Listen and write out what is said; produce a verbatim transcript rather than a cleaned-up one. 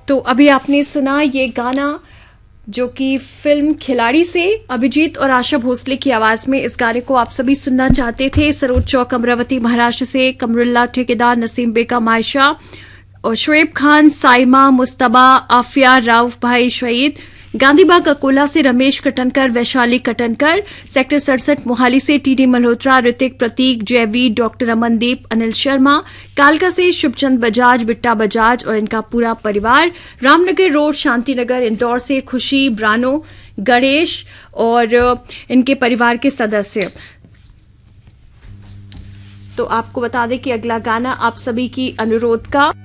तो अभी आपने सुना ये गाना जो कि फिल्म खिलाड़ी से अभिजीत और आशा भोसले की आवाज में। इस गाने को आप सभी सुनना चाहते थे। सरोज चौक अमरावती महाराष्ट्र से कमरुल्ला ठेकेदार, नसीम बेगम आयशा और शुएब खान, साइमा, मुस्तबा, आफिया, राउफ भाई शहीद, गांधीबाग अकोला से रमेश कटनकर, वैशाली कटनकर, सेक्टर सड़सठ मोहाली से टीडी मल्होत्रा, ऋतिक, प्रतीक, जयवी, डॉक्टर अमनदीप, अनिल शर्मा, कालका से शुभचंद बजाज, बिट्टा बजाज और इनका पूरा परिवार, रामनगर रोड शांतिनगर इंदौर से खुशी, ब्रानो, गणेश और इनके परिवार के सदस्य। तो आपको बता दें कि अगला गाना आप सभी की अनुरोध का